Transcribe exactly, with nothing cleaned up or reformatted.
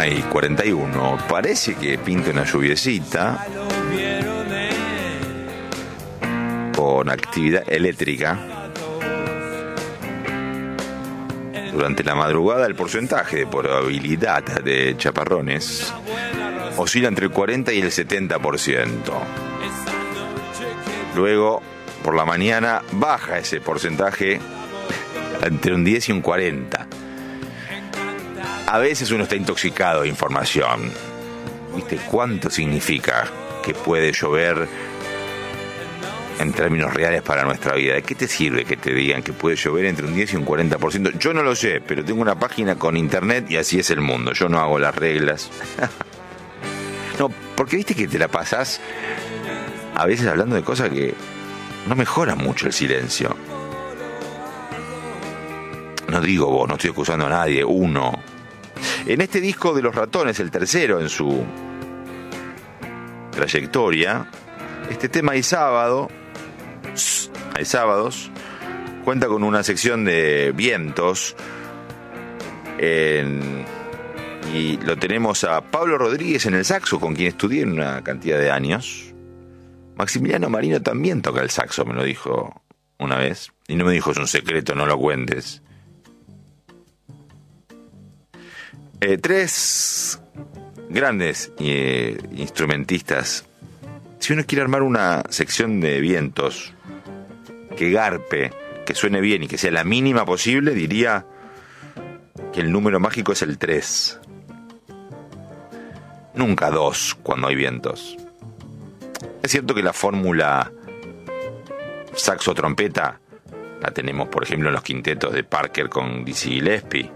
una y cuarenta y uno. Parece que pinta una lluviecita con actividad eléctrica. Durante la madrugada el porcentaje de probabilidad de chaparrones oscila entre el cuarenta y el setenta por ciento. Luego, por la mañana, baja ese porcentaje entre un diez y un cuarenta. A veces uno está intoxicado de información. ¿Viste cuánto significa que puede llover en términos reales para nuestra vida? ¿De qué te sirve que te digan que puede llover entre un diez y un cuarenta por ciento? Yo no lo sé, pero tengo una página con internet y así es el mundo. Yo no hago las reglas. No, porque viste que te la pasás a veces hablando de cosas que no mejoran mucho el silencio. No digo vos, no estoy acusando a nadie, uno. En este disco de Los Ratones, el tercero en su trayectoria, este tema Hay Sábado, Hay Sábados, cuenta con una sección de vientos en, y lo tenemos a Pablo Rodríguez en el saxo, con quien estudié en una cantidad de años. Maximiliano Marino también toca el saxo, me lo dijo una vez, y no me dijo es un secreto, no lo cuentes. Eh, tres grandes eh, instrumentistas. Si uno quiere armar una sección de vientos que garpe, que suene bien y que sea la mínima posible, diría que el número mágico es el tres. Nunca dos cuando hay vientos. Es cierto que la fórmula saxo-trompeta la tenemos, por ejemplo, en los quintetos de Parker con Dizzy Gillespie.